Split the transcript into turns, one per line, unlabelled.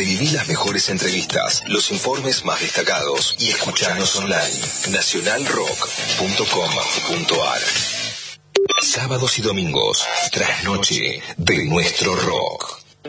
Reviví las mejores entrevistas, los informes más destacados y escuchanos online. nacionalrock.com.ar. Sábados y domingos, trasnoche de nuestro rock.